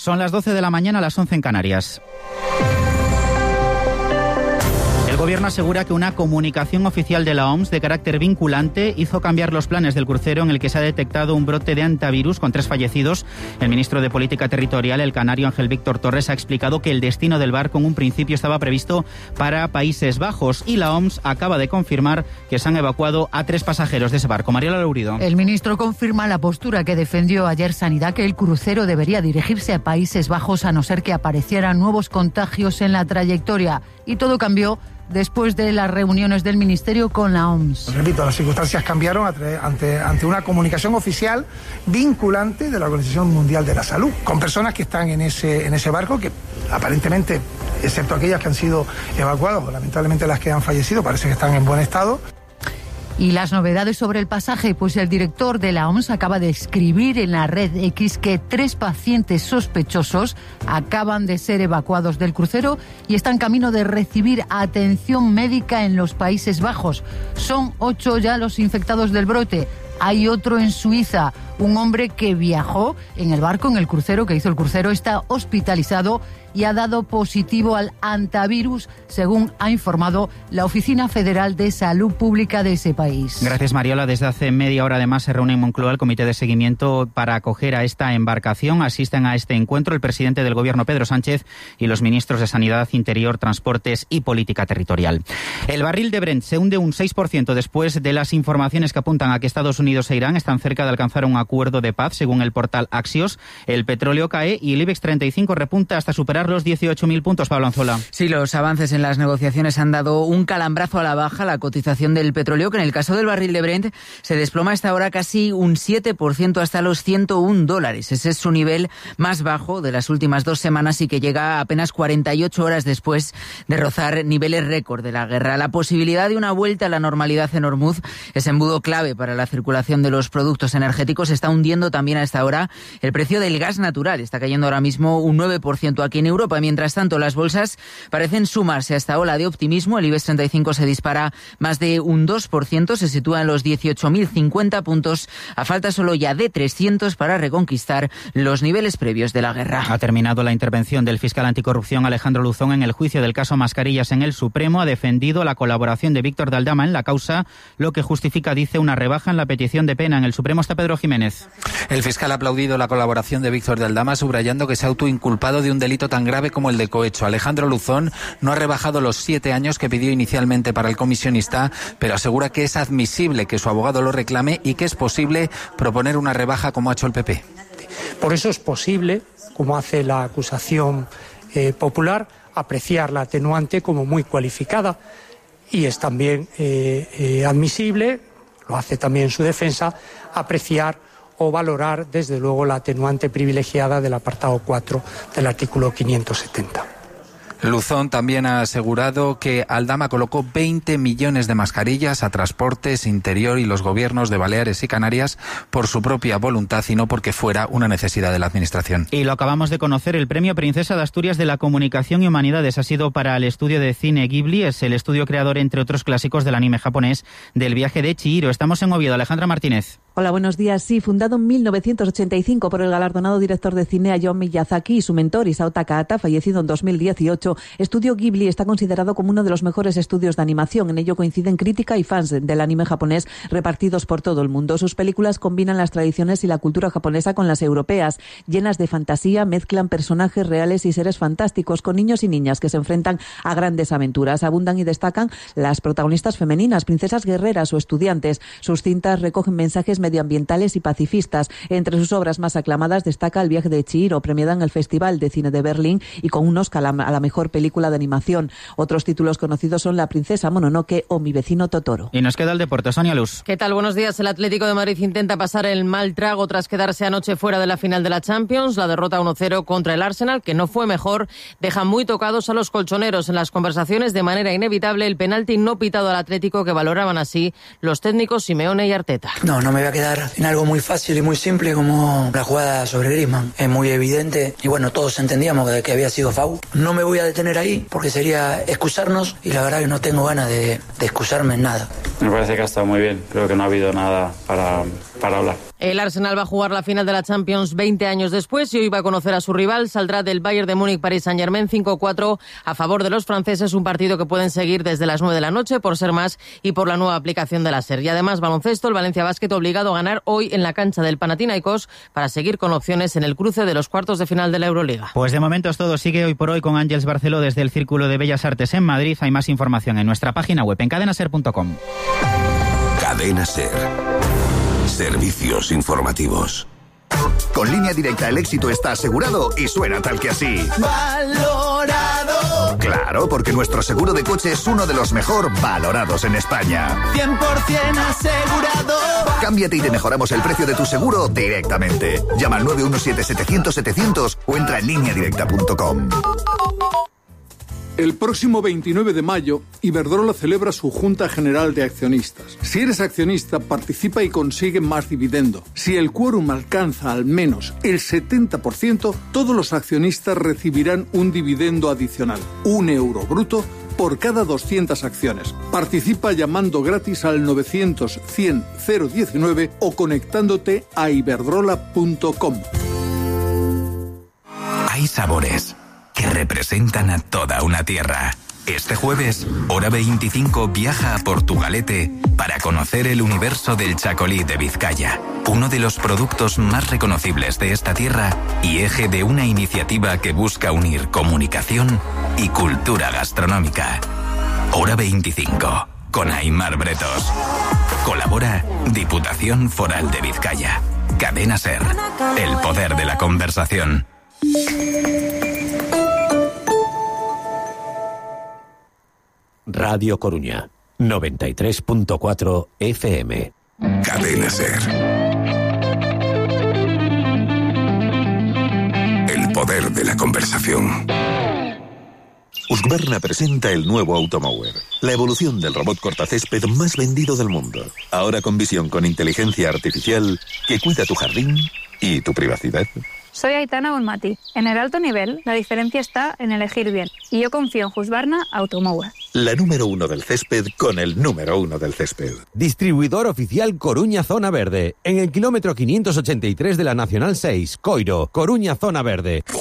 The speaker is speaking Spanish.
Son las 12 de la mañana, las 11 en Canarias. El Gobierno asegura que una comunicación oficial de la OMS de carácter vinculante hizo cambiar los planes del crucero en el que se ha detectado un brote de antivirus con 3 fallecidos. El ministro de Política Territorial, el canario Ángel Víctor Torres, ha explicado que el destino del barco en un principio estaba previsto para Países Bajos y la OMS acaba de confirmar que se han evacuado a 3 pasajeros de ese barco. Mariola Lourido. El ministro confirma la postura que defendió ayer Sanidad, que el crucero debería dirigirse a Países Bajos a no ser que aparecieran nuevos contagios en la trayectoria. Y todo cambió después de las reuniones del Ministerio con la OMS. Repito, las circunstancias cambiaron ante una comunicación oficial vinculante de la Organización Mundial de la Salud, con personas que están en ese barco, que aparentemente, excepto aquellas que han sido evacuadas, o lamentablemente las que han fallecido, parece que están en buen estado. Y las novedades sobre el pasaje, pues el director de la OMS acaba de escribir en la red X que 3 pacientes sospechosos acaban de ser evacuados del crucero y están camino de recibir atención médica en los Países Bajos. Son 8 ya los infectados del brote. Hay otro en Suiza, un hombre que viajó en el barco, en el crucero, que hizo el crucero, está hospitalizado y ha dado positivo al antivirus, según ha informado la Oficina Federal de Salud Pública de ese país. Gracias, Mariola. Desde hace media hora además se reúne en Moncloa el comité de seguimiento para acoger a esta embarcación. Asisten a este encuentro el presidente del Gobierno, Pedro Sánchez, y los ministros de Sanidad, Interior, Transportes y Política Territorial. El barril de Brent se hunde un 6% después de las informaciones que apuntan a que Estados Unidos e Irán están cerca de alcanzar un acuerdo de paz, según el portal Axios. El petróleo cae y el IBEX 35 repunta hasta superar los 18.000 puntos, Pablo Anzola. Sí, los avances en las negociaciones han dado un calambrazo a la baja la cotización del petróleo, que en el caso del barril de Brent se desploma a esta hora casi un 7% hasta los $101. Ese es su nivel más bajo de las últimas 2 semanas y que llega apenas 48 horas después de rozar niveles récord de la guerra. La posibilidad de una vuelta a la normalidad en Hormuz, ese embudo clave para la circulación de los productos energéticos, está hundiendo también a esta hora el precio del gas natural. Está cayendo ahora mismo un 9% aquí en Europa. Mientras tanto, las bolsas parecen sumarse a esta ola de optimismo. El IBEX 35 se dispara más de un 2%, se sitúa en los 18.050 puntos, a falta solo ya de 300 para reconquistar los niveles previos de la guerra. Ha terminado la intervención del fiscal anticorrupción Alejandro Luzón en el juicio del caso Mascarillas en el Supremo. Ha defendido la colaboración de Víctor de Aldama en la causa, lo que justifica, dice, una rebaja en la petición de pena. En el Supremo está Pedro Jiménez. El fiscal ha aplaudido la colaboración de Víctor de Aldama, subrayando que se ha autoinculpado de un delito tan grave como el de cohecho. Alejandro Luzón no ha rebajado los 7 años que pidió inicialmente para el comisionista, pero asegura que es admisible que su abogado lo reclame y que es posible proponer una rebaja como ha hecho el PP. Por eso es posible, como hace la acusación popular, apreciar la atenuante como muy cualificada, y es también admisible, lo hace también su defensa, apreciar o valorar desde luego la atenuante privilegiada del apartado 4 del artículo 570. Luzón también ha asegurado que Aldama colocó 20 millones de mascarillas a Transportes, Interior y los gobiernos de Baleares y Canarias por su propia voluntad y no porque fuera una necesidad de la Administración. Y lo acabamos de conocer, el Premio Princesa de Asturias de la Comunicación y Humanidades ha sido para el estudio de cine Ghibli. Es el estudio creador, entre otros clásicos del anime japonés, del viaje de Chihiro. Estamos en Oviedo. Alejandra Martínez. Hola, buenos días. Sí, fundado en 1985 por el galardonado director de cine Hayao Miyazaki y su mentor Isao Takahata, fallecido en 2018, Estudio Ghibli está considerado como uno de los mejores estudios de animación. En ello coinciden crítica y fans del anime japonés repartidos por todo el mundo. Sus películas combinan las tradiciones y la cultura japonesa con las europeas, llenas de fantasía, mezclan personajes reales y seres fantásticos con niños y niñas que se enfrentan a grandes aventuras. Abundan y destacan las protagonistas femeninas, princesas guerreras o estudiantes. Sus cintas recogen mensajes medioambientales y pacifistas. Entre sus obras más aclamadas destaca El viaje de Chihiro, premiada en el Festival de Cine de Berlín y con un Oscar a la mejor película de animación. Otros títulos conocidos son La princesa Mononoke o Mi vecino Totoro. Y nos queda el deporte. Sonia Luz. ¿Qué tal? Buenos días. El Atlético de Madrid intenta pasar el mal trago tras quedarse anoche fuera de la final de la Champions. La derrota 1-0 contra el Arsenal, que no fue mejor, deja muy tocados a los colchoneros. En las conversaciones, de manera inevitable, el penalti no pitado al Atlético, que valoraban así los técnicos Simeone y Arteta. No me voy a quedar en algo muy fácil y muy simple como la jugada sobre Griezmann. Es muy evidente y bueno, todos entendíamos que había sido foul. No me voy a detener ahí porque sería excusarnos y la verdad que no tengo ganas de excusarme en nada. Me parece que ha estado muy bien. Creo que no ha habido nada para para hablar. El Arsenal va a jugar la final de la Champions 20 años después y hoy va a conocer a su rival. Saldrá del Bayern de Múnich Paris Saint-Germain 5-4 a favor de los franceses, un partido que pueden seguir desde las 9 de la noche por ser más y por la nueva aplicación de la SER. Y además baloncesto, el Valencia Basket obligado a ganar hoy en la cancha del Panathinaikos para seguir con opciones en el cruce de los cuartos de final de la Euroliga. Pues de momento es todo. Sigue hoy por hoy con Ángeles Barceló desde el Círculo de Bellas Artes en Madrid. Hay más información en nuestra página web en cadenaser.com. Cadena SER. Servicios informativos. Con Línea Directa el éxito está asegurado y suena tal que así. ¡Valorado! Claro, porque nuestro seguro de coche es uno de los mejor valorados en España. 100% asegurado. Cámbiate y te mejoramos el precio de tu seguro directamente. Llama al 917-700-700 o entra en lineadirecta.com. El próximo 29 de mayo, Iberdrola celebra su Junta General de Accionistas. Si eres accionista, participa y consigue más dividendo. Si el quórum alcanza al menos el 70%, todos los accionistas recibirán un dividendo adicional, €1 bruto, por cada 200 acciones. Participa llamando gratis al 900-100-019 o conectándote a iberdrola.com. Hay sabores que representan a toda una tierra. Este jueves, Hora 25 viaja a Portugalete para conocer el universo del chacolí de Vizcaya, uno de los productos más reconocibles de esta tierra y eje de una iniciativa que busca unir comunicación y cultura gastronómica. Hora 25, con Aimar Bretos. Colabora Diputación Foral de Vizcaya. Cadena SER, el poder de la conversación. Radio Coruña, 93.4 FM. Cadena SER. El poder de la conversación. Husqvarna presenta el nuevo Automower, la evolución del robot cortacésped más vendido del mundo. Ahora con visión con inteligencia artificial que cuida tu jardín y tu privacidad. Soy Aitana Bonmati. En el alto nivel, la diferencia está en elegir bien. Y yo confío en Husqvarna Automower. La número 1 del césped con el número 1 del césped. Distribuidor oficial Coruña Zona Verde. En el kilómetro 583 de la Nacional 6, Coiro, Coruña Zona Verde.